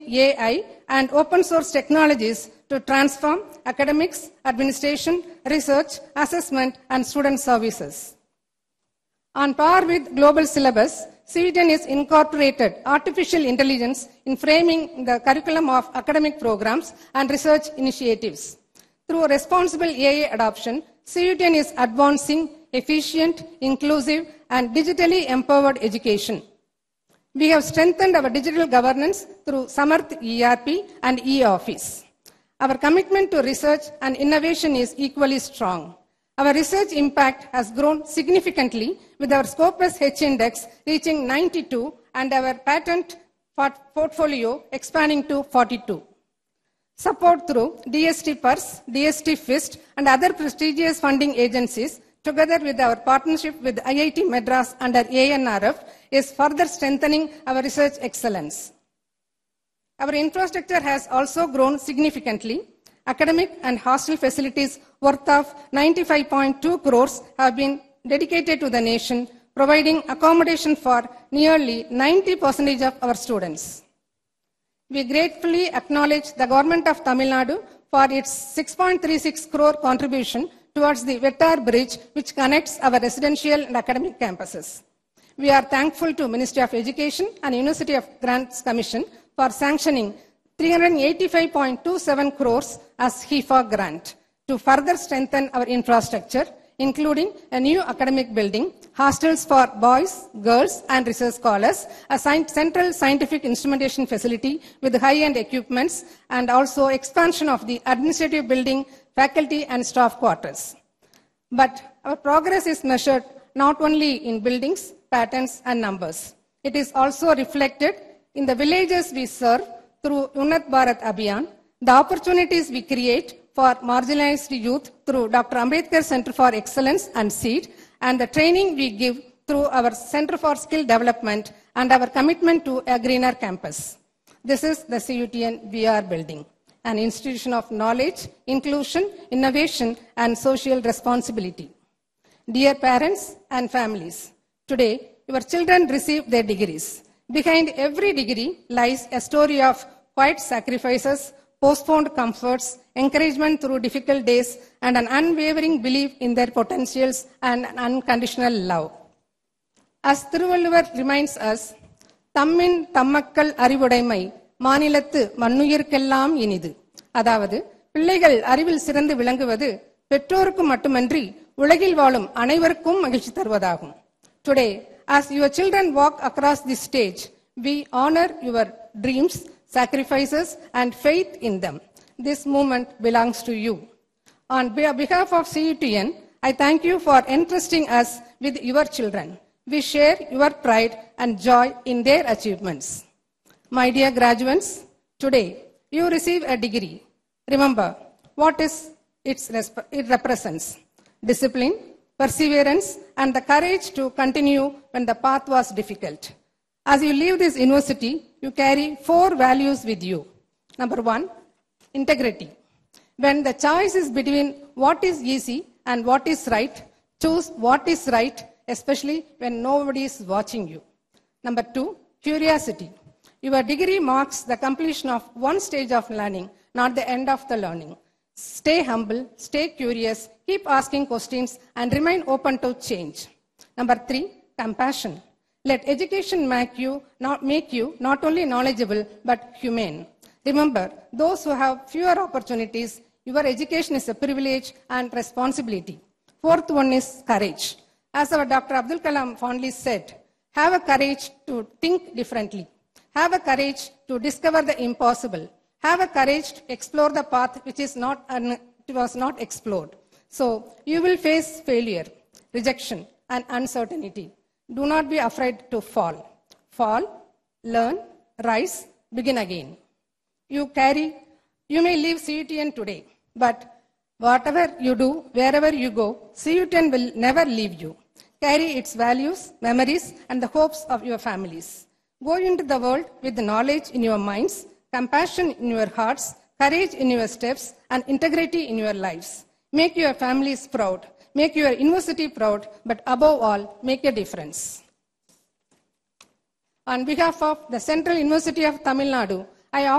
AI and open source technologies to transform academics, administration, research, assessment, and student services. On par with global syllabus, CUETN has incorporated artificial intelligence in framing the curriculum of academic programs and research initiatives. Through responsible AI adoption, CUETN is advancing efficient, inclusive, and digitally empowered education. We have strengthened our digital governance through Samarth ERP and e-Office. Our commitment to research and innovation is equally strong. Our research impact has grown significantly with our Scopus H index reaching 92 and our patent portfolio expanding to 42. Support through DST PERS, DST FIST, and other prestigious funding agencies, together with our partnership with IIT Madras under ANRF, is further strengthening our research excellence. Our infrastructure has also grown significantly. Academic and hostel facilities worth of 95.2 crores have been dedicated to the nation, providing accommodation for nearly 90% of our students. We gratefully acknowledge the Government of Tamil Nadu for its 6.36 crore contribution towards the Vettar Bridge, which connects our residential and academic campuses. We are thankful to Ministry of Education and University of Grants Commission for sanctioning 385.27 crores as HIFA grant to further strengthen our infrastructure, including a new academic building, hostels for boys, girls, and research scholars, a central scientific instrumentation facility with high-end equipments, and also expansion of the administrative building, faculty, and staff quarters. But our progress is measured not only in buildings, patterns, and numbers. It is also reflected in the villages we serve through Unnat Bharat Abhiyan, the opportunities we create for marginalized youth through Dr. Ambedkar Center for Excellence and SEED, and the training we give through our Center for Skill Development and our commitment to a greener campus. This is the CUETN we are building, an institution of knowledge, inclusion, innovation, and social responsibility. Dear parents and families, today your children receive their degrees. Behind every degree lies a story of quiet sacrifices, postponed comforts, encouragement through difficult days, and an unwavering belief in their potentials and an unconditional love. As Thiruvalluvar reminds us, Tammin Tammakkal Arivudaimai, Manilathu Mannuyirkellam Inidhu. அதாவது பிள்ளைகள் அறிவில் சிறந்து விளங்குவது பெற்றோருக்கு மட்டுமன்றி உலகில் வாழும் அனைவருக்கும் மகிழ்ச்சி தருவதாகும். Today, as your children walk across this stage, we honor your dreams, sacrifices, and faith in them. This moment belongs to you. On behalf of CUETN, I thank you for entrusting us with your children. We share your pride and joy in their achievements. My dear graduates, today you receive a degree. Remember what it represents: discipline, perseverance, and the courage to continue when the path was difficult. As you leave this university, you carry 4 values with you. Number 1, integrity. When the choice is between what is easy and what is right, choose what is right, especially when nobody is watching you. Number 2, curiosity. Your degree marks the completion of one stage of learning, not the end of the learning. Stay humble, stay curious, keep asking questions, and remain open to change. Number 3, compassion. Let education make you not only knowledgeable, but humane. Remember, those who have fewer opportunities, your education is a privilege and responsibility. 4th one is courage. As our Dr. Abdul Kalam fondly said, have a courage to think differently. Have a courage to discover the impossible. Have a courage to explore the path which was not explored. So you will face failure, rejection, and uncertainty. Do not be afraid to fall. Fall, learn, rise, begin again. You may leave CUETN today, but whatever you do, wherever you go, CUETN will never leave you. Carry its values, memories, and the hopes of your families. Go into the world with the knowledge in your minds, compassion in your hearts, courage in your steps, and integrity in your lives. Make your families proud. Make your university proud, but above all, make a difference. On behalf of the Central University of Tamil Nadu, I